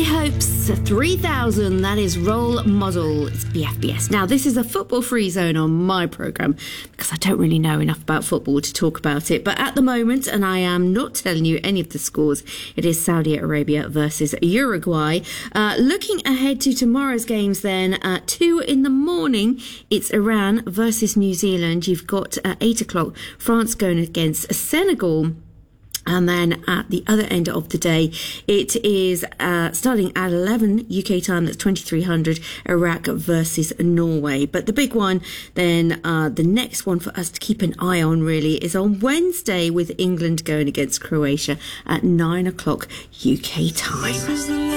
Hopes 3000, that is Role Model. It's BFBS. Now, this is a football free zone on my programme because I don't really know enough about football to talk about it. But at the moment, and I am not telling you any of the scores, it is Saudi Arabia versus Uruguay. Looking ahead to tomorrow's games then, at 2 in the morning, it's Iran versus New Zealand. You've got at 8 o'clock, France going against Senegal. And then at the other end of the day, it is starting at 11 UK time, that's 2300, Iraq versus Norway. But the big one, then the next one for us to keep an eye on really is on Wednesday with England going against Croatia at 9 o'clock UK time.